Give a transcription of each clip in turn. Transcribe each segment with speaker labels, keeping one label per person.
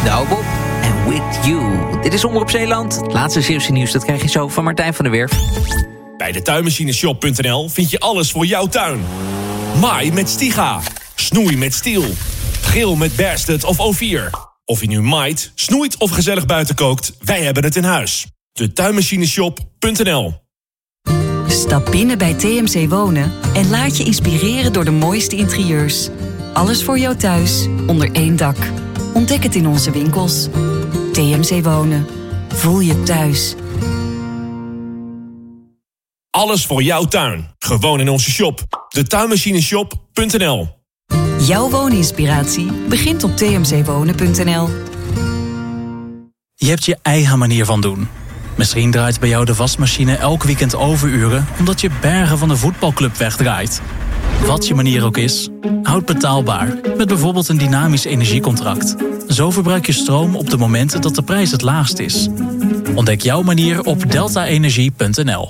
Speaker 1: Nou Bob en With You. Dit is Omroep Zeeland. Het laatste Zeeuwse nieuws, dat krijg je zo van Martijn van der Werf.
Speaker 2: Bij de tuinmachineshop.nl vind je alles voor jouw tuin. Maai met Stiga. Snoei met Stiel. Grill met Bersted of O4. Of je nu maait, snoeit of gezellig buiten kookt, wij hebben het in huis. De tuinmachineshop.nl.
Speaker 3: Stap binnen bij TMC Wonen en laat je inspireren door de mooiste interieurs. Alles voor jou thuis, onder één dak. Ontdek het in onze winkels. TMC Wonen. Voel je thuis.
Speaker 2: Alles voor jouw tuin. Gewoon in onze shop. De tuinmachineshop.nl.
Speaker 3: Jouw wooninspiratie begint op tmcwonen.nl.
Speaker 4: Je hebt je eigen manier van doen. Misschien draait bij jou de wasmachine elk weekend overuren omdat je bergen van de voetbalclub wegdraait. Wat je manier ook is, houd betaalbaar met bijvoorbeeld een dynamisch energiecontract. Zo verbruik je stroom op de momenten dat de prijs het laagst is. Ontdek jouw manier op deltaenergie.nl.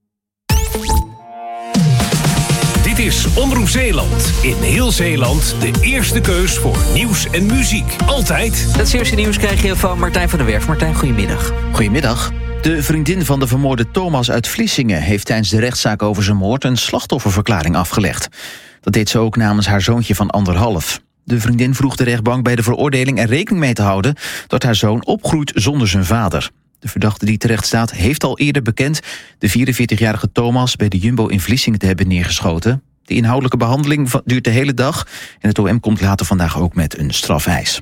Speaker 5: Dit is Omroep Zeeland. In heel Zeeland de eerste keus voor nieuws en muziek. Altijd.
Speaker 1: Dat Zeeuwse nieuws krijg je van Martijn van der Werf. Martijn, goedemiddag.
Speaker 6: Goedemiddag. De vriendin van de vermoorde Thomas uit Vlissingen heeft tijdens de rechtszaak over zijn moord een slachtofferverklaring afgelegd. Dat deed ze ook namens haar zoontje van 1,5. De vriendin vroeg de rechtbank bij de veroordeling er rekening mee te houden dat haar zoon opgroeit zonder zijn vader. De verdachte die terecht staat heeft al eerder bekend de 44-jarige Thomas bij de Jumbo in Vlissingen te hebben neergeschoten. De inhoudelijke behandeling duurt de hele dag en het OM komt later vandaag ook met een strafeis.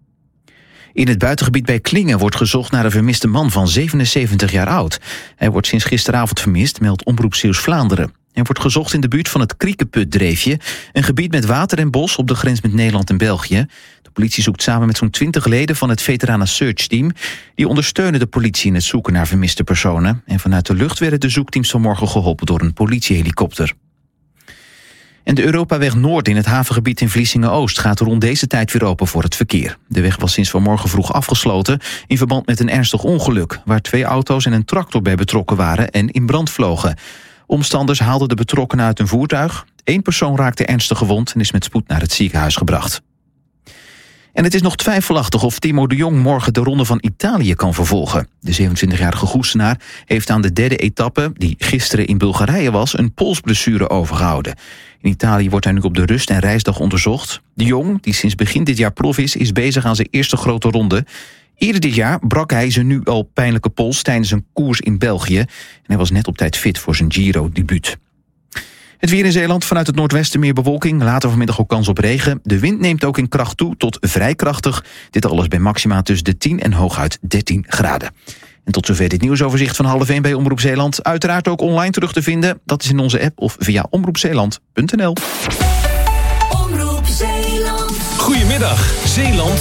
Speaker 6: In het buitengebied bij Klingen wordt gezocht naar een vermiste man van 77 jaar oud. Hij wordt sinds gisteravond vermist, meldt Omroep Zeeuws-Vlaanderen. Hij wordt gezocht in de buurt van het Kriekeputdreefje, een gebied met water en bos op de grens met Nederland en België. De politie zoekt samen met zo'n 20 leden van het Veteranen Search Team. Die ondersteunen de politie in het zoeken naar vermiste personen. En vanuit de lucht werden de zoekteams vanmorgen geholpen door een politiehelikopter. En de Europaweg Noord in het havengebied in Vlissingen-Oost gaat rond deze tijd weer open voor het verkeer. De weg was sinds vanmorgen vroeg afgesloten in verband met een ernstig ongeluk, waar 2 auto's en een tractor bij betrokken waren en in brand vlogen. Omstanders haalden de betrokkenen uit een voertuig. 1 persoon raakte ernstig gewond en is met spoed naar het ziekenhuis gebracht. En het is nog twijfelachtig of Timo de Jong morgen de Ronde van Italië kan vervolgen. De 27-jarige Goesenaar heeft aan de 3e etappe, die gisteren in Bulgarije was, een polsblessure overgehouden. In Italië wordt hij nu op de rust- en reisdag onderzocht. De Jong, die sinds begin dit jaar prof is bezig aan zijn eerste grote ronde. Eerder dit jaar brak hij zijn nu al pijnlijke pols tijdens een koers in België. En hij was net op tijd fit voor zijn Giro-debuut. Het weer in Zeeland, vanuit het noordwesten meer bewolking. Later vanmiddag ook kans op regen. De wind neemt ook in kracht toe tot vrij krachtig. Dit alles bij maxima tussen de 10 en hooguit 13 graden. En tot zover dit nieuwsoverzicht van 12:30 bij Omroep Zeeland. Uiteraard ook online terug te vinden. Dat is in onze app of via omroepzeeland.nl.
Speaker 5: Goedemiddag, Zeeland